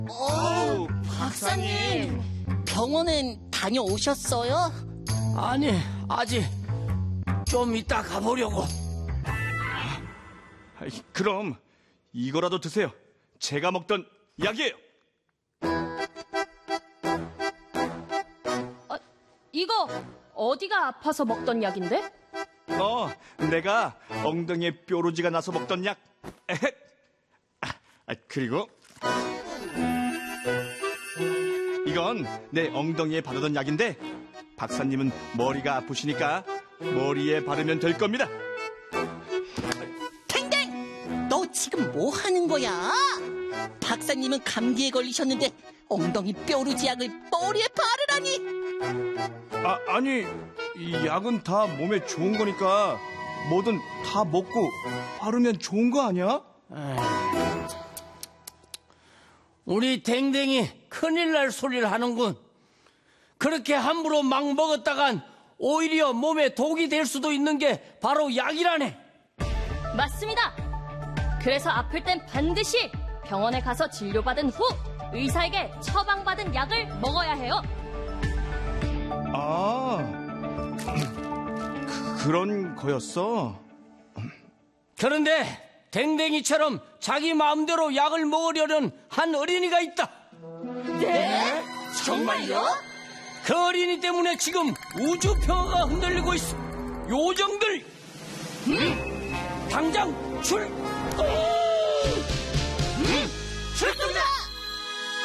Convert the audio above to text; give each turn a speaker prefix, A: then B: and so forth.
A: 박사님, 병원엔 다녀오셨어요?
B: 아니, 아직 좀 이따 가보려고.
C: 그럼 이거라도 드세요. 제가 먹던 약이에요.
D: 이거 어디가 아파서 먹던 약인데?
C: 내가 엉덩이에 뾰루지가 나서 먹던 약. 그리고 이건 내 엉덩이에 바르던 약인데 박사님은 머리가 아프시니까 머리에 바르면 될 겁니다.
A: 탱탱! 너 지금 뭐 하는 거야? 박사님은 감기에 걸리셨는데 엉덩이 뾰루지 약을 머리에 바르라니!
C: 아니, 이 약은 다 몸에 좋은 거니까 뭐든 다 먹고 바르면 좋은 거 아니야?
B: 우리 댕댕이 큰일 날 소리를 하는군. 그렇게 함부로 막 먹었다간 오히려 몸에 독이 될 수도 있는 게 바로 약이라네.
D: 맞습니다. 그래서 아플 땐 반드시 병원에 가서 진료받은 후 의사에게 처방받은 약을 먹어야 해요.
C: 그런 거였어?
B: 그런데 댕댕이처럼 자기 마음대로 약을 먹으려는 한 어린이가 있다.
A: 네? 정말요?
B: 그 어린이 때문에 지금 우주평화가 흔들리고 있어. 요정들, 당장 출동!